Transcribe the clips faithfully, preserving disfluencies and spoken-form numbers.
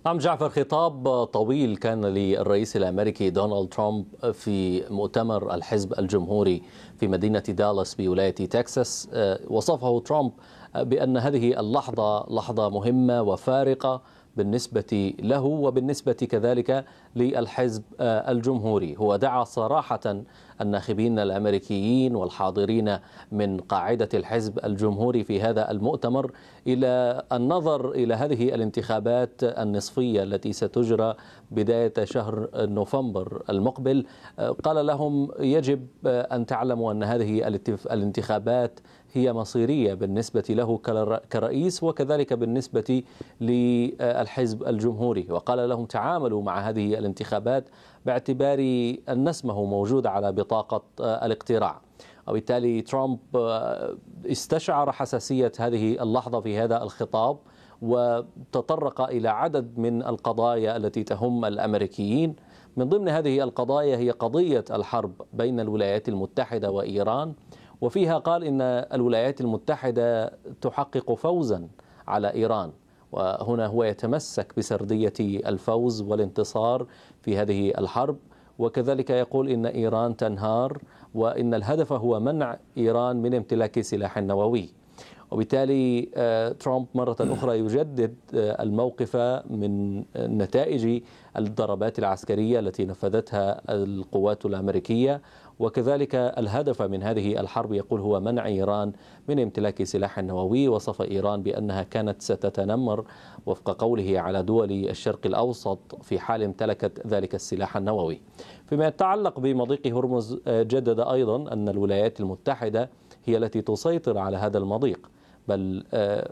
نعم جعفر، خطاب طويل كان للرئيس الأمريكي دونالد ترامب في مؤتمر الحزب الجمهوري في مدينة دالاس بولاية تكساس. وصفه ترامب بأن هذه اللحظة لحظة مهمة وفارقة بالنسبة له وبالنسبة كذلك للحزب الجمهوري. هو دعا صراحة الناخبين الأمريكيين والحاضرين من قاعدة الحزب الجمهوري في هذا المؤتمر إلى النظر إلى هذه الانتخابات النصفية التي ستجرى بداية شهر نوفمبر المقبل. قال لهم يجب أن تعلموا أن هذه الانتخابات هي مصيرية بالنسبة له كرئيس وكذلك بالنسبة للحزب الجمهوري، وقال لهم تعاملوا مع هذه الانتخابات باعتبار أن اسمه موجود على بطاقة الاقتراع. وبالتالي ترامب استشعر حساسية هذه اللحظة في هذا الخطاب وتطرق إلى عدد من القضايا التي تهم الأمريكيين. من ضمن هذه القضايا هي قضية الحرب بين الولايات المتحدة وإيران، وفيها قال إن الولايات المتحدة تحقق فوزا على إيران، وهنا هو يتمسك بسردية الفوز والانتصار في هذه الحرب، وكذلك يقول إن إيران تنهار وإن الهدف هو منع إيران من امتلاك سلاح نووي. وبالتالي ترامب مرة أخرى يجدد الموقف من نتائج الضربات العسكرية التي نفذتها القوات الأمريكية، وكذلك الهدف من هذه الحرب يقول هو منع إيران من امتلاك سلاح نووي. وصف إيران بأنها كانت ستتنمر وفق قوله على دول الشرق الأوسط في حال امتلكت ذلك السلاح النووي. فيما يتعلق بمضيق هرمز، جدد أيضا أن الولايات المتحدة هي التي تسيطر على هذا المضيق، بل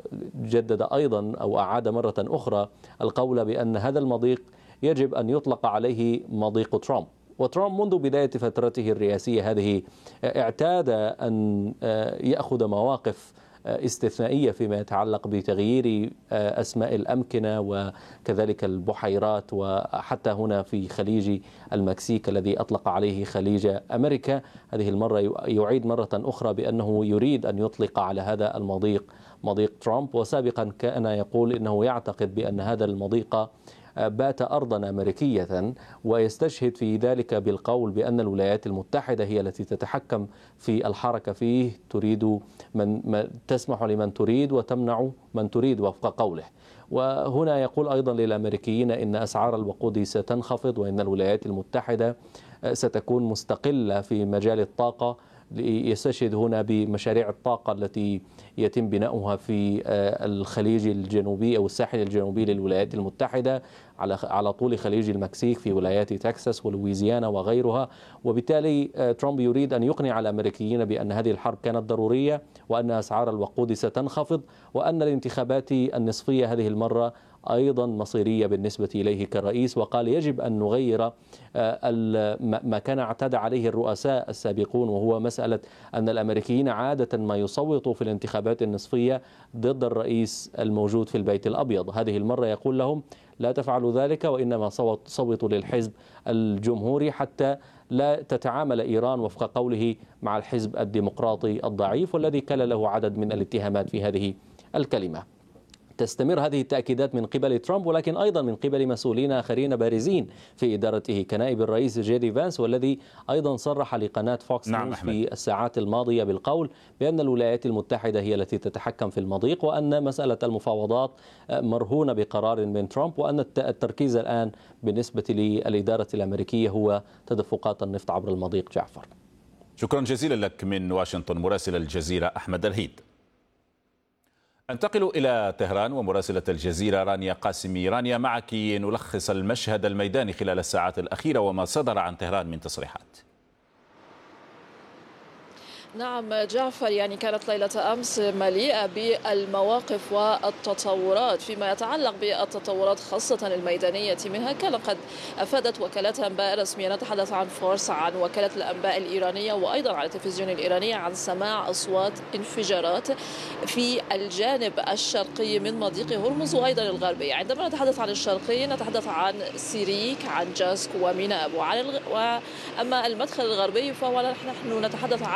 جدد أيضا أو أعاد مرة أخرى القول بأن هذا المضيق يجب أن يطلق عليه مضيق ترامب. وترامب منذ بداية فترته الرئاسية هذه اعتاد أن يأخذ مواقف استثنائية فيما يتعلق بتغيير أسماء الأمكنة وكذلك البحيرات، وحتى هنا في خليج المكسيك الذي أطلق عليه خليج أمريكا. هذه المرة يعيد مرة أخرى بأنه يريد أن يطلق على هذا المضيق مضيق ترامب. وسابقا كان يقول إنه يعتقد بأن هذا المضيق بات أرضا أمريكية، ويستشهد في ذلك بالقول بأن الولايات المتحدة هي التي تتحكم في الحركة فيه، تريد من تسمح لمن تريد وتمنع من تريد وفق قوله. وهنا يقول أيضا للأمريكيين إن أسعار الوقود ستنخفض وإن الولايات المتحدة ستكون مستقلة في مجال الطاقة. يستشهد هنا بمشاريع الطاقة التي يتم بناؤها في الخليج الجنوبي أو الساحل الجنوبي للولايات المتحدة على على طول خليج المكسيك في ولايات تكساس ولويزيانا وغيرها. وبالتالي ترامب يريد أن يقنع الأمريكيين بأن هذه الحرب كانت ضرورية وأن أسعار الوقود ستنخفض وأن الانتخابات النصفية هذه المرة أيضا مصيرية بالنسبة إليه كرئيس. وقال يجب أن نغير ما كان اعتاد عليه الرؤساء السابقون، وهو مسألة أن الأمريكيين عادة ما يصوتوا في الانتخابات النصفية ضد الرئيس الموجود في البيت الأبيض. هذه المرة يقول لهم لا تفعلوا ذلك، وإنما صوتوا للحزب الجمهوري حتى لا تتعامل إيران وفق قوله مع الحزب الديمقراطي الضعيف والذي كان له عدد من الاتهامات في هذه الكلمة. تستمر هذه التأكيدات من قبل ترامب، ولكن أيضا من قبل مسؤولين آخرين بارزين في إدارته كنائب الرئيس جيدي فانس، والذي أيضا صرح لقناة فوكس نعم نيوز في الساعات الماضية بالقول بأن الولايات المتحدة هي التي تتحكم في المضيق، وأن مسألة المفاوضات مرهونة بقرار من ترامب، وأن التركيز الآن بالنسبة للإدارة الأمريكية هو تدفقات النفط عبر المضيق. جعفر، شكرا جزيلا لك من واشنطن مراسل الجزيرة أحمد الهيد. انتقل إلى طهران ومراسلة الجزيرة رانيا قاسمي. رانيا، معك نلخص المشهد الميداني خلال الساعات الأخيرة وما صدر عن طهران من تصريحات. نعم جعفر، يعني كانت ليلة أمس مليئة بالمواقف والتطورات فيما يتعلق بالتطورات خاصة الميدانية منها. كان قد أفادت وكالات أنباء رسمية، نتحدث عن فارس، عن وكالة الأنباء الإيرانية وأيضا عن التلفزيون الإيراني، عن سماع أصوات انفجارات في الجانب الشرقي من مضيق هرمز وأيضا الغربي. عندما نتحدث عن الشرقي نتحدث عن سيريك، عن جاسك وميناء أبو علي، وأما المدخل الغربي فهو نحن نتحدث عن جزيرة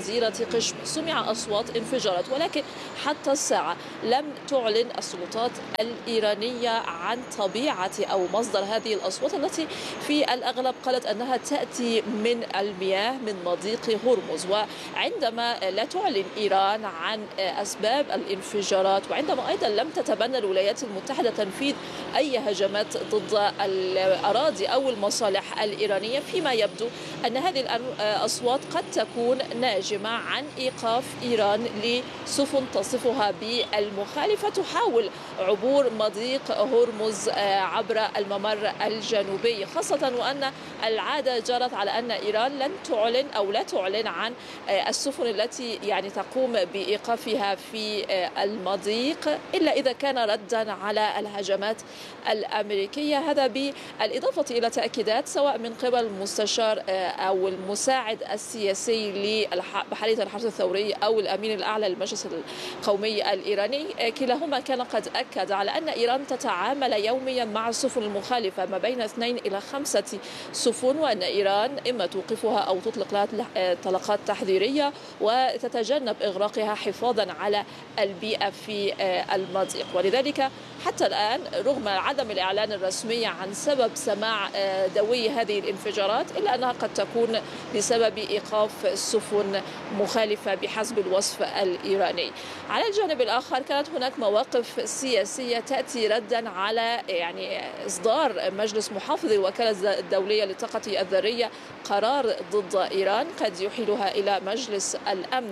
جزيرة قشم سمع أصوات انفجارات، ولكن حتى الساعة لم تعلن السلطات الإيرانية عن طبيعة أو مصدر هذه الأصوات التي في الأغلب قالت أنها تأتي من المياه من مضيق هرمز. وعندما لا تعلن إيران عن أسباب الانفجارات، وعندما أيضا لم تتبنى الولايات المتحدة تنفيذ أي هجمات ضد الأراضي أو المصالح الإيرانية، فيما يبدو أن هذه الأصوات قد تكون ناجمة عن إيقاف إيران لسفن تصفها بالمخالفة تحاول عبور مضيق هرمز عبر الممر الجنوبي، خاصة وأن العادة جرت على أن إيران لن تعلن أو لا تعلن عن السفن التي يعني تقوم بإيقافها في المضيق إلا إذا كان ردا على الهجمات الأمريكية. هذا بالإضافة إلى تأكيدات سواء من قبل المستشار أو المساعد السياسي لبحرية الحرس الثوري أو الأمين الأعلى للمجلس القومي الإيراني، كلاهما كان قد أكد على أن إيران تتعامل يوميا مع السفن المخالفة ما بين اثنين إلى خمسة سفن، وأن إيران إما توقفها أو تطلق لها طلقات تحذيرية وتتجنب إغراقها حفاظا على البيئة في المضيق. ولذلك حتى الآن رغم عدم الإعلان الرسمي عن سبب سماع دوي هذه الانفجارات إلا أنها قد تكون بسبب إيقاف سفن مخالفة بحسب الوصف الإيراني. على الجانب الآخر كانت هناك مواقف سياسية تأتي ردا على يعني إصدار مجلس محافظ الوكالة الدولية للطاقة الذرية قرار ضد إيران قد يحيلها إلى مجلس الأمن.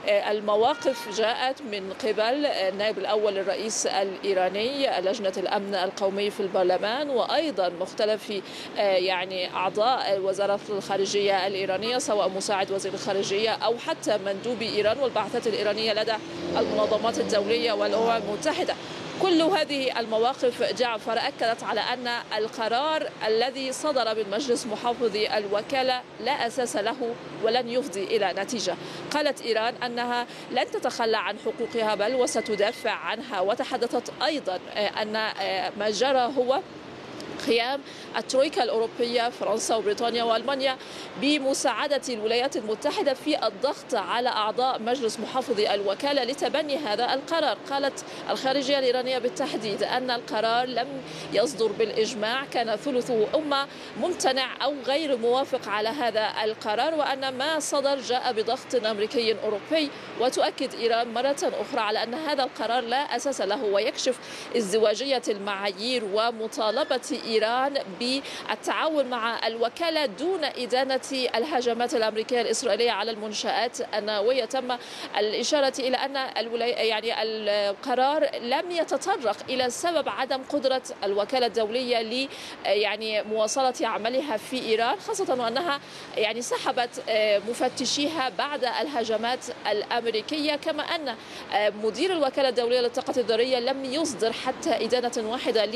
المواقف جاءت من قبل النائب الأول للرئيس الإيراني لجنة الأمن القومي في البرلمان، وأيضا مختلف يعني أعضاء وزارة الخارجية الإيرانية سواء مساعد وزير الخارجية أو حتى مندوبي إيران والبعثات الإيرانية لدى المنظمات الدولية والأمم المتحدة. كل هذه المواقف جعفر أكدت على أن القرار الذي صدر من مجلس محافظي الوكالة لا أساس له ولن يفضي إلى نتيجة. قالت إيران أنها لن تتخلى عن حقوقها بل وستدافع عنها، وتحدثت أيضا أن ما جرى هو قيام الترويكا الأوروبية فرنسا وبريطانيا وألمانيا بمساعدة الولايات المتحدة في الضغط على أعضاء مجلس محافظي الوكالة لتبني هذا القرار. قالت الخارجية الإيرانية بالتحديد أن القرار لم يصدر بالإجماع، كان ثلث أمة ممتنع أو غير موافق على هذا القرار، وأن ما صدر جاء بضغط أمريكي أوروبي. وتؤكد إيران مرة أخرى على أن هذا القرار لا أساس له ويكشف ازدواجية المعايير ومطالبة إيران بالتعاون مع الوكالة دون إدانة الهجمات الأمريكية الإسرائيلية على المنشآت النووية. تم الإشارة إلى أن يعني القرار لم يتطرق إلى سبب عدم قدرة الوكالة الدولية ل يعني مواصلة عملها في إيران، خاصة وأنها يعني سحبت مفتشيها بعد الهجمات الأمريكية، كما أن مدير الوكالة الدولية للطاقة الذرية لم يصدر حتى إدانة واحدة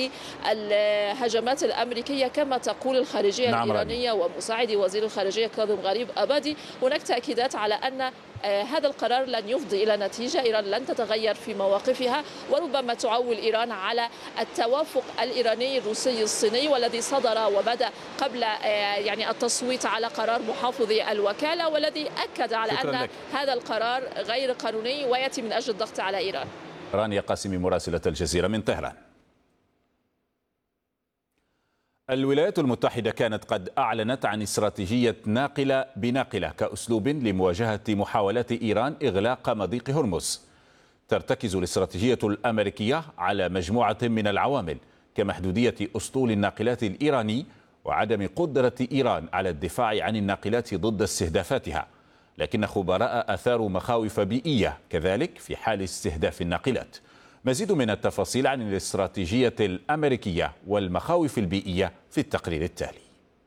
للهجمات الأمريكية كما تقول الخارجية نعم الإيرانية ومساعد وزير الخارجية كاظم غريب أبادي. هناك تأكيدات على أن هذا القرار لن يفضي إلى نتيجة، إيران لن تتغير في مواقفها، وربما تعول إيران على التوافق الإيراني الروسي الصيني والذي صدر وبدأ قبل يعني التصويت على قرار محافظي الوكالة، والذي أكد على أن لك. هذا القرار غير قانوني ويأتي من أجل الضغط على إيران. رانيا قاسمي مراسلة الجزيرة من طهران. الولايات المتحدة كانت قد أعلنت عن استراتيجية ناقلة بناقلة كأسلوب لمواجهة محاولات إيران إغلاق مضيق هرمز. ترتكز الاستراتيجية الأمريكية على مجموعة من العوامل كمحدودية أسطول الناقلات الإيراني وعدم قدرة إيران على الدفاع عن الناقلات ضد استهدافاتها، لكن خبراء أثاروا مخاوف بيئية كذلك في حال استهداف الناقلات. مزيد من التفاصيل عن الاستراتيجية الأمريكية والمخاوف البيئية في التقرير التالي.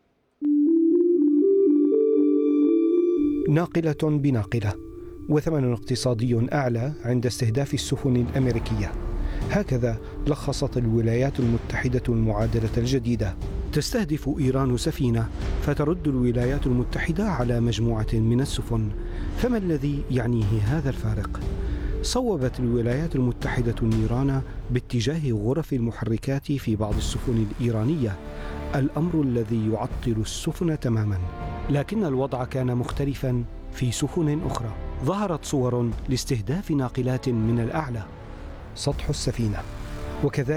ناقلة بناقلة وثمن اقتصادي أعلى عند استهداف السفن الأمريكية، هكذا لخصت الولايات المتحدة المعادلة الجديدة. تستهدف إيران سفينة فترد الولايات المتحدة على مجموعة من السفن، فما الذي يعنيه هذا الفارق؟ صوبت الولايات المتحدة النيران باتجاه غرف المحركات في بعض السفن الإيرانية، الأمر الذي يعطل السفن تماما، لكن الوضع كان مختلفا في سفن أخرى. ظهرت صور لاستهداف ناقلات من الأعلى سطح السفينة، وكذلك